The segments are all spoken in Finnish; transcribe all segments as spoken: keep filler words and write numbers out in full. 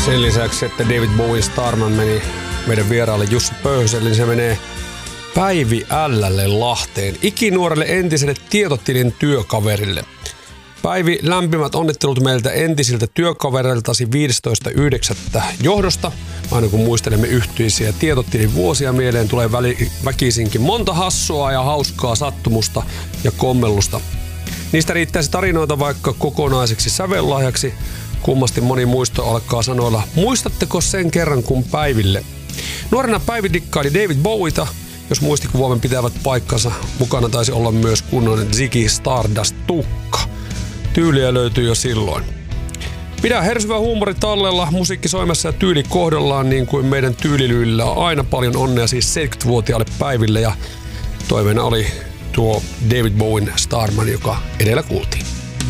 Sen lisäksi, että David Bowie Starman meni meidän vieraalle Jussi Pöyhöselle, niin se menee Päivi L:lle Lahteen, ikinuorelle entiselle tietotilin työkaverille. Päivi, lämpimät onnittelut meiltä entisiltä työkavereiltasi viidestoista yhdeksättä johdosta. Aina kun muistelemme yhteisiä tietotilin vuosia, mieleen tulee väli, väkisinkin monta hassua ja hauskaa sattumusta ja kommellusta. Niistä riittäisi tarinoita vaikka kokonaiseksi sävellahjaksi. Kummasti moni muisto alkaa sanoilla, muistatteko sen kerran kun Päiville? Nuorena Päivi dikkaili David Bowieta, jos muistikuvamme pitävät paikkansa. Mukana taisi olla myös kunnon Ziggy Stardust-tukka. Tyyliä löytyy jo silloin. Pidä hersyvä huumori tallella, musiikki soimassa ja tyyli kohdallaan, niin kuin meidän tyylilyillä on aina paljon onnea siis seitsemänkymmentävuotiaalle Päiville. Ja toiveena oli tuo David Bowen Starman, joka edellä kuultiin.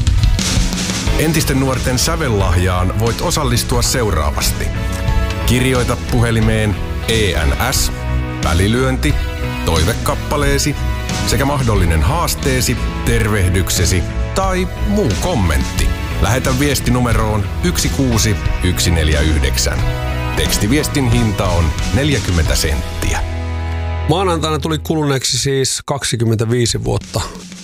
Entisten nuorten sävellahjaan voit osallistua seuraavasti. Kirjoita puhelimeen E N S, välilyönti, toivekappaleesi sekä mahdollinen haasteesi, tervehdyksesi tai muu kommentti. Lähetä viesti numeroon yksi kuusi yksi neljä yhdeksän. Tekstiviestin hinta on neljäkymmentä senttiä. Maanantaina tuli kuluneeksi siis kaksikymmentäviisi vuotta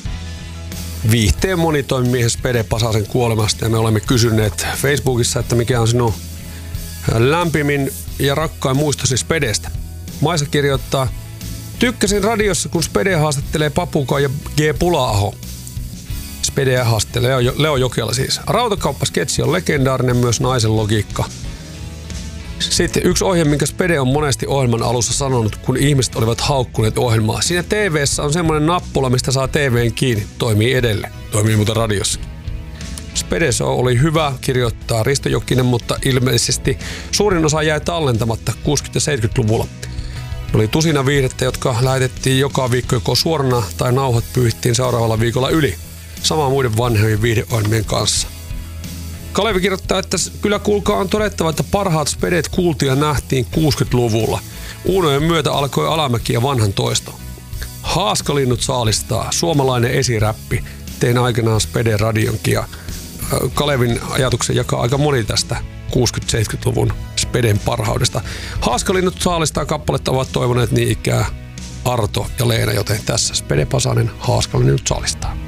viihteen monitoimimies Spede Pasasen kuolemasta, ja me olemme kysyneet Facebookissa, että mikä on sinun lämpimin ja rakkain muistosi Spedestä. Maisa kirjoittaa, tykkäsin radiossa, kun Spede haastattelee Papukaa ja G. Pula-aho. Spede haastattelee Leo, Leo Jokela siis. Rautakauppasketsi on legendaarinen, myös naisen logiikka. Sitten yksi ohje, minkä Spede on monesti ohjelman alussa sanonut, kun ihmiset olivat haukkuneet ohjelmaa. Siinä T V:ssä on semmoinen nappula, mistä saa T V:n kiinni. Toimii edelleen. Toimii muuten radiossakin. Spede oli hyvä, kirjoittaa Risto Jokinen, mutta ilmeisesti suurin osa jäi tallentamatta kuusikymmentä- ja seitsemänkymmentäluvulla. Oli tusina viihdettä, jotka lähetettiin joka viikko joko suorana tai nauhat pyyhittiin seuraavalla viikolla yli. Sama muiden vanhojen viihdeohjelmien kanssa. Kalevi kirjoittaa, että kyllä kuulkaa on todettava, että parhaat Spedet kuultiin ja nähtiin kuusikymmentäluvulla. Uunojen myötä alkoi alamäki ja vanhan toisto. Haaskalinnut saalistaa, suomalainen esiräppi. Tein aikanaan Spede radionkin ja Kalevin ajatuksen jakaa aika moni tästä kuusikymmentä-seitsemänkymmentäluvun Speden parhaudesta. Haaskalinnut saalistaa kappaletta ovat toivoneet niin ikään Arto ja Leena, joten tässä Spede Pasanen Haaskalinnut saalistaa.